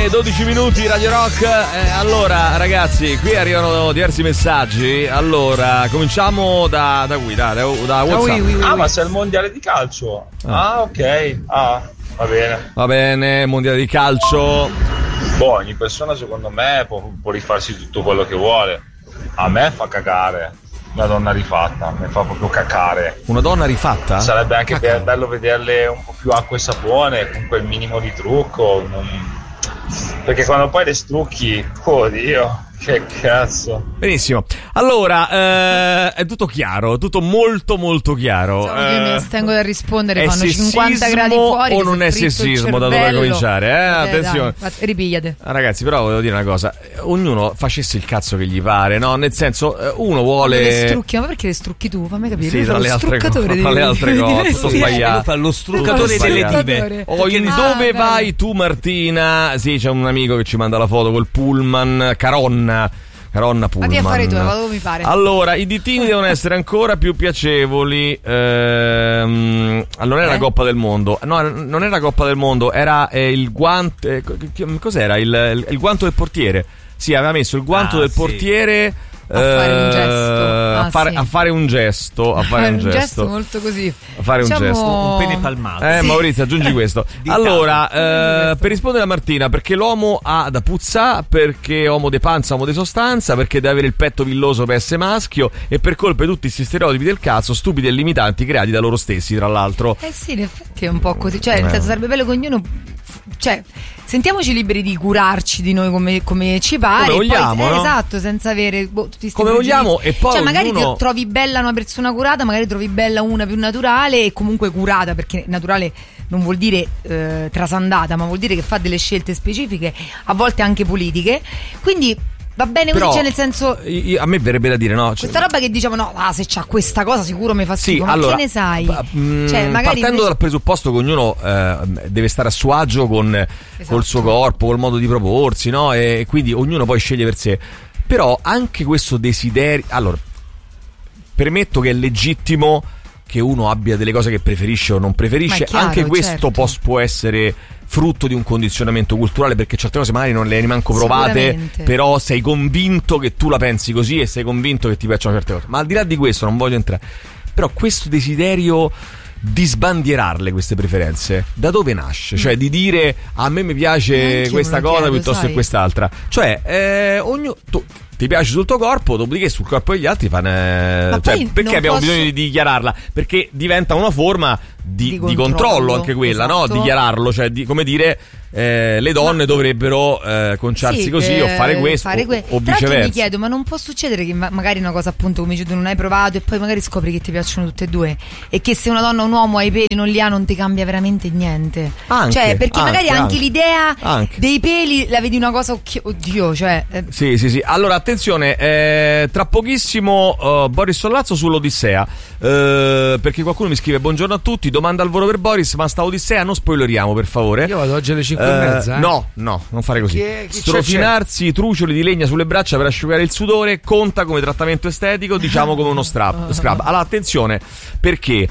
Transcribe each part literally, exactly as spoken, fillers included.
e dodici minuti, Radio Rock. Eh, allora ragazzi, qui arrivano diversi messaggi. Allora cominciamo da, da qui, da, da, da WhatsApp. Ah, oui, oui, oui, ah, ma c'è il mondiale di calcio. Ah, ah ok. Ah, va bene. Va bene, mondiale di calcio. Boh, ogni persona secondo me può, può rifarsi tutto quello che vuole. A me fa cagare una donna rifatta, mi fa proprio cacare. Una donna rifatta? Sarebbe anche Cacare. bello vederle un po' più acqua e sapone, con quel minimo di trucco. Non... Perché quando poi le strucchi, oddio, che cazzo. Benissimo. Allora, eh, è tutto chiaro, tutto molto molto chiaro. So, io mi astengo da rispondere, è fanno cinquanta gradi fuori. O non è sessismo da dove cominciare? Eh? Vabbè, attenzione. Dai, ripigliate. Ragazzi, però volevo dire una cosa: ognuno facesse il cazzo che gli pare, no? Nel senso, uno vuole. Le strucchi, ma perché le strucchi tu? Fammi capire. Sì, tra le, altre co- tra le altre cose, tutto sbagliato. Lo struccatore delle dive. O in ah, dove bello. vai tu, Martina? Sì, c'è un amico che ci manda la foto col pullman, Caronna. Caronna Pullman. Ma che affari tu, ma mi pare. Allora, i ditini devono essere ancora più piacevoli. Ehm, non era eh? la Coppa del Mondo. No, non era la Coppa del Mondo, era eh, il guanto. Eh, cos'era? Il, il, il guanto del portiere. Sì, aveva messo il guanto ah, del sì. portiere. A fare un gesto. Ah, a, fare, sì. a fare un gesto. A fare un, un gesto. gesto molto così. A fare diciamo... un gesto. Un pene palmato. Eh, sì. Maurizio, aggiungi questo. Allora, eh, per rispondere a Martina, perché l'uomo ha da puzza, perché uomo de panza, uomo de sostanza, perché deve avere il petto villoso per essere maschio e per colpa di tutti questi stereotipi del cazzo, stupidi e limitanti creati da loro stessi, tra l'altro. Eh sì, in effetti è un po' così. Cioè, nel senso, sarebbe bello che ognuno. Cioè, sentiamoci liberi di curarci di noi come, come ci pare. Come vogliamo, poi, no? eh, esatto, senza avere boh, tutti come vogliamo e poi cioè magari ognuno... trovi bella una persona curata, magari trovi bella una più naturale e comunque curata, perché naturale non vuol dire eh, trasandata, ma vuol dire che fa delle scelte specifiche, a volte anche politiche, quindi va bene così. Però, cioè nel senso io, a me verrebbe da dire no, cioè, questa roba che diciamo no, ah, se c'ha questa cosa sicuro mi fa schifo, sì, ma allora, che ne sai? Mh, cioè, magari partendo invece... dal presupposto che ognuno eh, deve stare a suo agio con esatto. col suo corpo, col modo di proporsi, no? E quindi ognuno poi sceglie per sé. Però anche questo desiderio, allora premetto che è legittimo che uno abbia delle cose che preferisce o non preferisce, chiaro, anche questo certo. può, può essere frutto di un condizionamento culturale, perché certe cose magari non le hai manco provate, però sei convinto che tu la pensi così e sei convinto che ti piacciono certe cose. Ma al di là di questo non voglio entrare, però questo desiderio di sbandierarle queste preferenze da dove nasce? Cioè di dire a me mi piace questa cosa chiedo, piuttosto sai. che quest'altra, cioè eh, ognuno tu, ti piace sul tuo corpo, dopodiché sul corpo degli altri fanno eh, cioè, perché abbiamo posso... bisogno di dichiararla? Perché diventa una forma di, di, controllo, di controllo anche quella, esatto. no? Dichiararlo, cioè di, come dire eh, le donne ma... dovrebbero eh, conciarsi sì, così o fare questo fare que... o, o viceversa. Mi chiedo, ma non può succedere che ma- magari una cosa appunto come dici tu non hai provato e poi magari scopri che ti piacciono tutte e due e che se una donna o un uomo ha i peli non li ha non ti cambia veramente niente, anche, cioè perché anche, magari anche, anche l'idea anche. dei peli la vedi una cosa occhio, oddio cioè eh. sì sì sì allora attenzione eh, tra pochissimo uh, Boris Sollazzo sull'Odissea uh, perché qualcuno mi scrive buongiorno a tutti, domanda al volo per Boris, ma sta Odissea non spoileriamo per favore. Io vado oggi alle cinque uh, e mezza eh? no no non fare così. Chi, chi strofinarsi trucioli di legna sulle braccia per asciugare il sudore conta come trattamento estetico, diciamo come uno strap, scrub. Allora attenzione, perché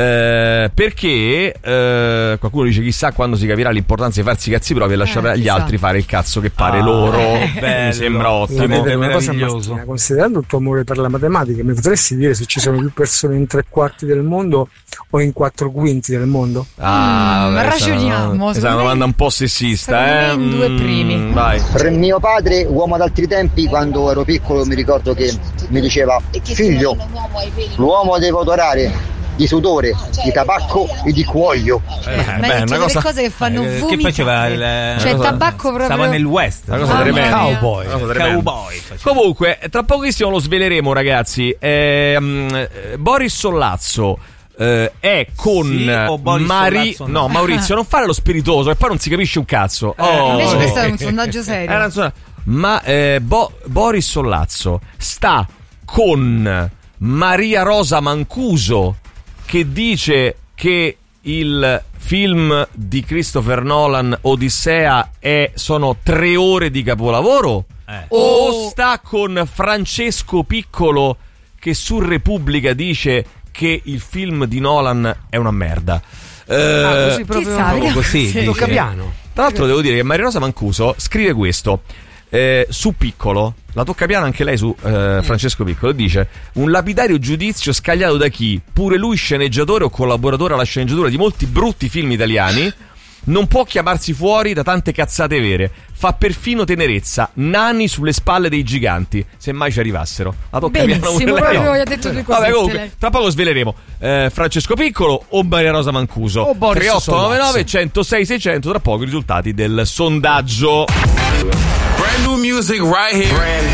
Eh, perché eh, qualcuno dice chissà quando si capirà l'importanza di farsi i cazzi propri e lasciare eh, agli altri fare il cazzo che pare ah, loro bello. Mi sembra ottimo, è meraviglioso. Martina, considerando il tuo amore per la matematica, mi potresti dire se ci sono più persone in tre quarti del mondo o in quattro quinti del mondo? Ah, mm, vabbè, ragioniamo. Questa è una domanda un po' sessista, eh? In due primi. Mm, vai. Mio padre, uomo ad altri tempi, quando ero piccolo mi ricordo che mi diceva: figlio, l'uomo deve odorare di sudore, di tabacco e di cuoio. Eh, ma beh, una cosa... le cose che fanno eh, che faceva il cioè cosa... tabacco proprio stava nel West, una cosa ah, tremenda. Cowboy, cosa cowboy comunque tra pochissimo lo sveleremo, ragazzi. eh, um, Boris Sollazzo eh, è con sì, Mari no. no Maurizio non fare lo spiritoso e poi non si capisce un cazzo. eh, oh, invece questo è un sondaggio serio. Era un... ma eh, Bo- Boris Sollazzo sta con Maria Rosa Mancuso, che dice che il film di Christopher Nolan Odissea è, sono tre ore di capolavoro, eh. o oh. sta con Francesco Piccolo che su Repubblica dice che il film di Nolan è una merda. Ah, così proprio, Chissà, proprio così tocca piano. Tra l'altro devo dire che Maria Rosa Mancuso scrive questo eh, su Piccolo, la tocca piano anche lei su eh, Francesco Piccolo, dice: un lapidario giudizio scagliato da chi, pure lui sceneggiatore o collaboratore alla sceneggiatura di molti brutti film italiani, non può chiamarsi fuori da tante cazzate vere. Fa perfino tenerezza, nani sulle spalle dei giganti, se mai ci arrivassero. La tocca piano pure benissimo, lei. proprio gli ha detto due cose. Vabbè, comunque, tra poco sveleremo eh, Francesco Piccolo o Maria Rosa Mancuso. O Boris tre otto nove nove Sollazzo. centosei seicento, tra poco i risultati del sondaggio. Brand new music right here.